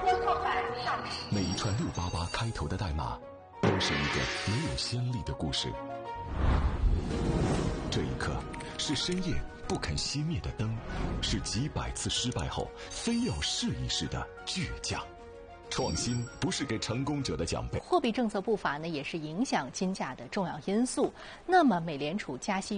每一串688开头的代码，都是一个没有先例的故事。这一刻，是深夜不肯熄灭的灯，是几百次失败后非要试一试的倔强。创新不是给成功者的奖杯。 货币政策步伐呢，也是影响金价的重要因素。那么，美联储加息